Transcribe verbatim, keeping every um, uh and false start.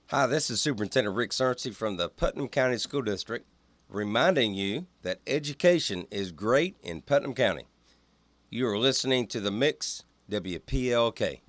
Hi, this is Superintendent Rick Cerncy from the Putnam County School District, reminding you that education is great in Putnam County. You are listening to The Mix, W P L K.